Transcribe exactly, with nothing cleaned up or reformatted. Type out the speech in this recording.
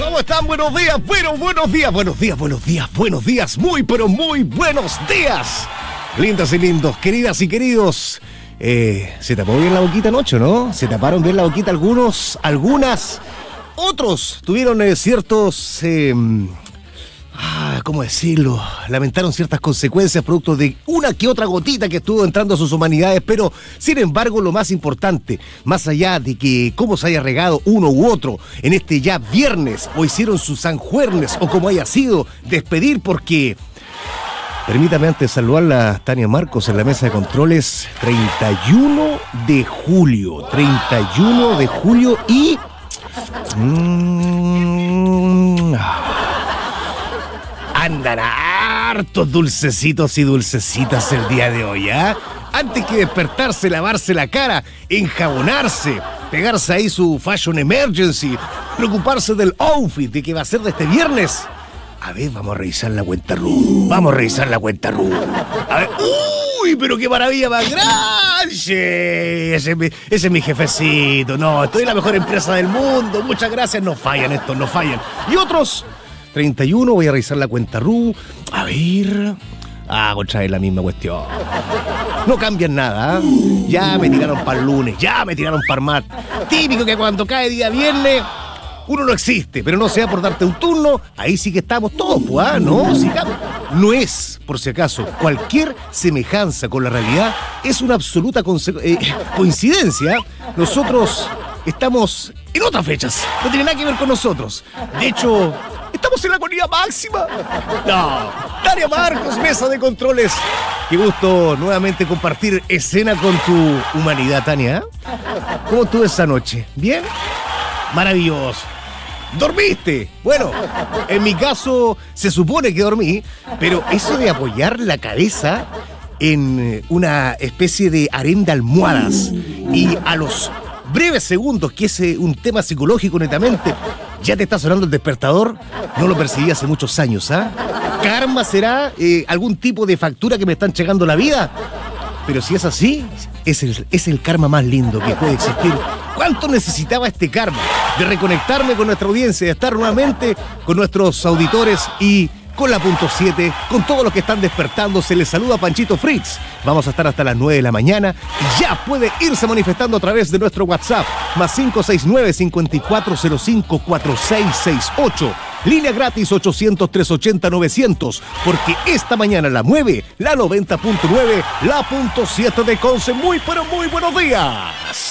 ¿Cómo están? Buenos días, pero buenos días, buenos días, buenos días, buenos días, muy, pero muy buenos días. Lindas y lindos, queridas y queridos. Eh, se tapó bien la boquita anoche, ¿no? Se taparon bien la boquita algunos, algunas. Otros tuvieron eh, ciertos... Eh, Ah, ¿cómo decirlo? Lamentaron ciertas consecuencias producto de una que otra gotita que estuvo entrando a sus humanidades, pero sin embargo lo más importante, más allá de que cómo se haya regado uno u otro en este ya viernes, o hicieron sus sanjuernes, o como haya sido, despedir, porque... Permítame antes saludarla a Tania Marcos en la mesa de controles. treinta y uno de julio, treinta y uno de julio y... Mmm... Andan hartos dulcecitos y dulcecitas el día de hoy, ¿ah? ¿eh? Antes que despertarse, lavarse la cara, enjabonarse, pegarse ahí su fashion emergency, preocuparse del outfit de que va a ser de este viernes. A ver, vamos a revisar la cuenta R U. Vamos a revisar la cuenta R U. A ver, ¡uy! Pero qué maravilla más grande. Ese, ese es mi jefecito. No, estoy en la mejor empresa del mundo. Muchas gracias. No fallan estos, no fallan. Y otros... treinta y uno, voy a revisar la cuenta R U. A ver... Ah, contra es la misma cuestión. No cambian nada, ¿eh? Ya me tiraron para el lunes, ya me tiraron para el martes. Típico que cuando cae día viernes, uno no existe, pero no sea por darte un turno, ahí sí que estamos todos, pues, ¿ah? ¿No? Sigamos. No es, por si acaso, cualquier semejanza con la realidad es una absoluta conse- eh, coincidencia. Nosotros estamos en otras fechas, no tiene nada que ver con nosotros. De hecho... estamos en la agonía máxima. No, Tania Marcos, mesa de controles. Qué gusto nuevamente compartir escena con tu humanidad, Tania. ¿Cómo estuvo esa noche? ¿Bien? Maravilloso. ¿Dormiste? Bueno, en mi caso se supone que dormí, pero eso de apoyar la cabeza en una especie de harén de almohadas y a los breves segundos, que es un tema psicológico netamente, ya te está sonando el despertador, no lo percibí hace muchos años, ¿ah? ¿eh? ¿Karma será eh, algún tipo de factura que me están llegando la vida? Pero si es así, es el, es el karma más lindo que puede existir. ¿Cuánto necesitaba este karma? De reconectarme con nuestra audiencia, de estar nuevamente con nuestros auditores y con la punto siete, con todos los que están despertando. Se les saluda Panchito Fritz. Vamos a estar hasta las nueve de la mañana y ya puede irse manifestando a través de nuestro WhatsApp, más cinco seis nueve, cinco cuatro cero cinco, cuatro seis seis ocho. Línea gratis ochocientos, trescientos ochenta, novecientos, porque esta mañana la mueve la noventa punto nueve, la punto siete de Conce. Muy, pero muy buenos días.